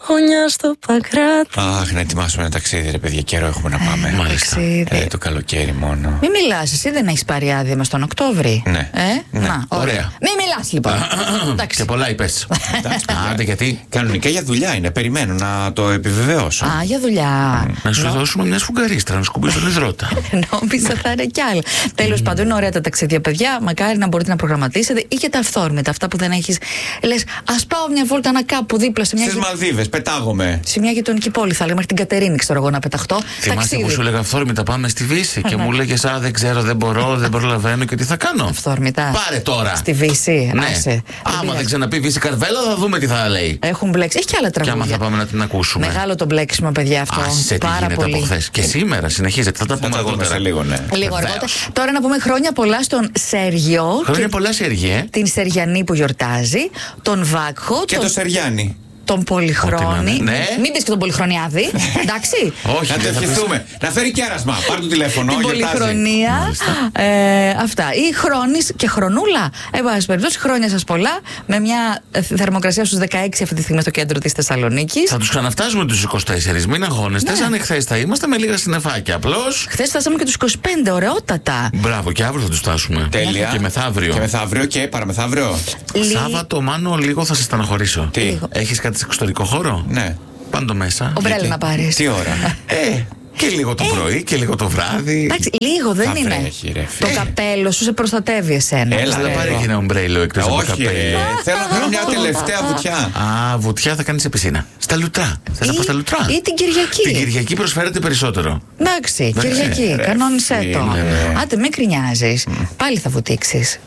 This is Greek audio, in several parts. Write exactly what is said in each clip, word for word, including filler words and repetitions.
γωνιά στο Παγκράτη. Αχ, να ετοιμάσουμε ένα ταξίδι, ρε παιδιά. Καιρό έχουμε να πάμε. Μάλιστα. Ε, το καλοκαίρι μόνο. Μην μιλάς, εσύ δεν έχεις πάρει άδεια μες τον Οκτώβρη. Ναι. Ε? Ναι. Να, ωραία. Μην μιλάς λοιπόν. Και πολλά είπες. Άντε, γιατί κανονικά για δουλειά είναι. Περιμένω να το επιβεβαιώσω. Α, για δουλειά. Να σου δώσουμε μια σφουγγαρίστρα, να σκουμπίσει τον υδρότα. Νόμιζα θα είναι κι άλλα. Τέλος πάντων, είναι ωραία τα ταξίδια, παιδιά. Μακάρι να μπορείτε να προγραμματίσετε ή και τα αυθόρμητα, αυτά που δεν έχεις. Λες, ας πάω μια βόλτα να κάπου δίπλα σε μια. Στις Μαλδίβες, πετάγομαι. Σε μια γειτονική πόλη, θα λέω, μέχρι την Κατερίνη, ξέρω εγώ, να πεταχτώ. Θυμάσαι που σου έλεγα αυθόρμητα πάμε στη Βύση και μου λέγες α, δεν ξέρω, δεν μπορώ, δεν προλαβαίνω και τι θα κάνω. Αυθόρμητα. Πάρε τώρα. Στη Βύση, ναι. άσε. Άμα δεν ξαναπεί Βύση Καρβέλα, θα δούμε τι θα λέει. Έχουν μπλέξει. Έχει και άλλα τραγούδια. Και άμα θα πάμε να την ακούσουμε. Μεγάλο το μπλέξιμο, παιδιά, αυτό. Άσε τι πάρα γίνεται πολύ. από χθες. Και σήμερα συνεχίζεται. Θα τα πούμε αργότερα. Λίγο, ναι. Λίγο αργότερα. Τώρα να πούμε χρόνια πολλά στον Σέργιο. Χρόνια και... πολλά, Σέργιε. Την Σεριανή που γιορτάζει. Τον Βάκχο. Και τον... το Σεριάννη. Τον Πολυχρόνη. Ναι. Μην πεις και τον Πολυχρονιάδη. Εντάξει. Όχι, να το ευχηθούμε. Να φέρει κέρασμα. Πάρ' το τηλέφωνο. Την Πολυχρονία. Ε, αυτά. Ή Χρόνης και Χρονούλα. Εν πάση περιπτώσει, χρόνια σας πολλά. Με μια θερμοκρασία στους δεκαέξι αυτή τη στιγμή στο κέντρο της Θεσσαλονίκης. Θα τους ξαναφτάσουμε τους είκοσι τέσσερις. Μην αγχώνεστε. Σαν εχθές θα είμαστε με λίγα συννεφάκια. Απλώς. Χθες φτάσαμε και τους είκοσι πέντε. Ωραιότατα. Μπράβο, και αύριο θα τους φτάσουμε. Τέλεια. Και μεθαύριο. Και μεθαύριο και παραμεθαύριο. Σάββατο, Μάνο, λίγο θα σε στεναχωρήσω. Τι. Έχεις κάτι σε εξωτερικό χώρο? Ναι. Πάντο μέσα. Ομπρέλα να πάρεις. Τι ώρα? Ε, και λίγο το πρωί και λίγο το βράδυ. Εντάξει, λίγο δεν θα είναι. Βρέχει, ρε, το καπέλο σου σε προστατεύει εσένα. Έλα, Θα πάρει και ένα ομπρέλο εκτός από το όχι, καπέλο. ε, θέλω να κάνω μια τελευταία βουτιά. Α, βουτιά θα κάνεις σε πισίνα. Στα λουτρά. Θες να πας στα λουτρά? Ή την Κυριακή. Την Κυριακή προσφέρεται περισσότερο. Εντάξει, Ναι, Κυριακή, ρε, κανόνισέ φίλε. το. Άντε, μην κρινιάζεις. Πάλι θα βουτήξεις.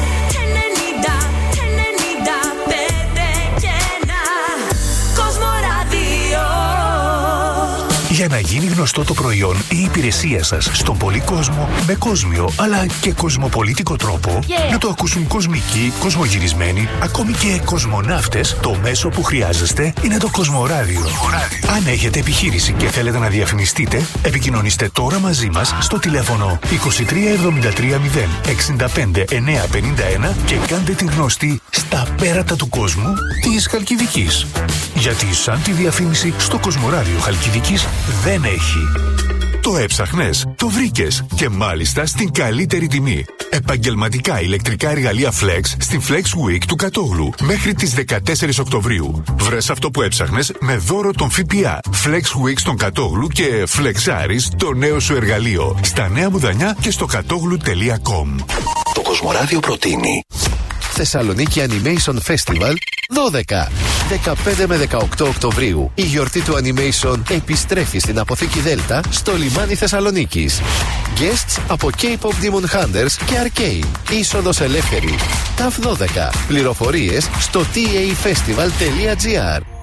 Για να γίνει γνωστό το προϊόν ή η υπηρεσία σας στον πολύ κόσμο με κόσμιο αλλά και κοσμοπολίτικο τρόπο, Yeah. να το ακούσουν κοσμικοί, κοσμογυρισμένοι, ακόμη και κοσμοναύτες, το μέσο που χρειάζεστε είναι το Κοσμοράδιο. Αν έχετε επιχείρηση και θέλετε να διαφημιστείτε, επικοινωνήστε τώρα μαζί μας στο τηλέφωνο είκοσι τρία εβδομήντα τρία μηδέν εξήντα πέντε εννιακόσια πενήντα ένα και κάντε την γνωστή στα πέρατα του κόσμου της Χαλκιδικής. Γιατί σαν τη διαφήμιση στο Κοσμοράδιο Χαλκιδικής δεν έχει. Το έψαχνες, το βρήκες και μάλιστα στην καλύτερη τιμή. Επαγγελματικά ηλεκτρικά εργαλεία Flex στην Flex Week του Κατόγλου μέχρι τις δεκατέσσερις Οκτωβρίου. Βρες αυτό που έψαχνες με δώρο τον ΦΠΑ. Flex Week στον Κατόγλου και Flexaris, το νέο σου εργαλείο. Στα Νέα Μουδανιά και στο κατόγλου τελεία κομ. Το Κοσμοράδιο προτείνει Θεσσαλονίκη Animation Festival δώδεκα, δεκαπέντε με δεκαοκτώ Οκτωβρίου. Η γιορτή του Animation επιστρέφει στην Αποθήκη Δέλτα στο λιμάνι Θεσσαλονίκης. Guests από K-pop Demon Hunters και Arcane. Είσοδος ελεύθερη. ταφ δώδεκα. Πληροφορίες στο τι έι φεστιβάλ τελεία τζι άρ.